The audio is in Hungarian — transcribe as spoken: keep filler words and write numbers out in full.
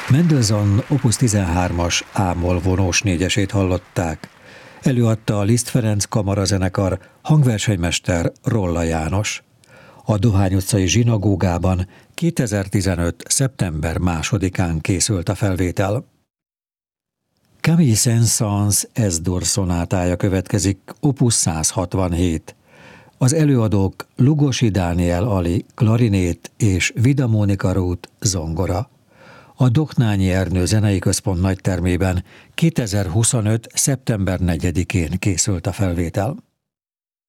Mendelssohn Opus tizenhármas A-moll vonós négyesét hallották. Előadta a Liszt Ferenc kamarazenekar, hangversenymester Rolla János. A Dohány utcai zsinagógában kétezer-tizenöt. szeptember másodikán készült a felvétel. Camille Saint-Saëns Es-dur szonátája következik, Opus száz hatvanhét. Az előadók Lugosi Dániel Ali klarinét és Vida Mónika Ruth zongora. A Doknányi Ernő Zenei Központ nagytermében kétezer-huszonöt. szeptember negyedikén készült a felvétel.